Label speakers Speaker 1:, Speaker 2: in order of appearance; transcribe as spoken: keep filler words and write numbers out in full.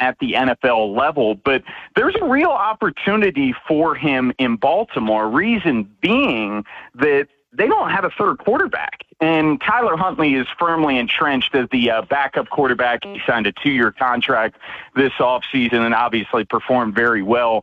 Speaker 1: at the N F L level. But there's a real opportunity for him in Baltimore, reason being that they don't have a third quarterback. And Tyler Huntley is firmly entrenched as the uh, backup quarterback. He signed a two-year contract this offseason and obviously performed very well